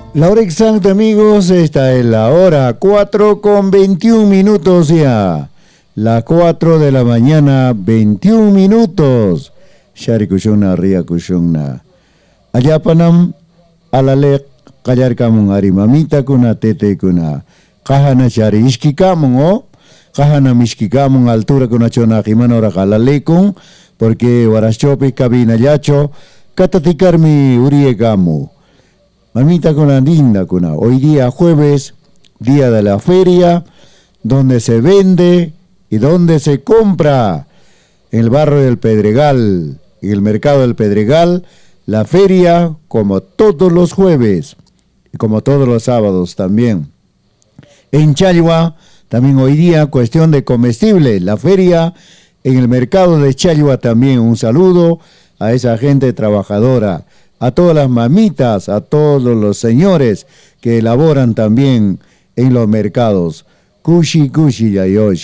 La hora exacta, amigos, esta es la hora 4:21 ya. Las 4 de la mañana, 21 minutos. Shari kushona, ria kushona. Ayapanam, alalek, kayar kamong ari mamita kuna, tete kuna. Kahana shari ishkikamong o. Kahana mishkikamong altura kuna chona kimano ora kalalekong. Porque waraschope kabina yacho, katatikarmi urie kamu. Mamita kuna linda kuna. Hoy día jueves, día de la feria, donde se vende y donde se compra. En el barrio del Pedregal, en el mercado del Pedregal, la feria como todos los jueves y como todos los sábados también. En Chalhuá, también hoy día cuestión de comestible, la feria en el mercado de Chalhuá también. Un saludo a esa gente trabajadora, a todas las mamitas, a todos los señores que elaboran también en los mercados. Kushi, kushi, yayosh.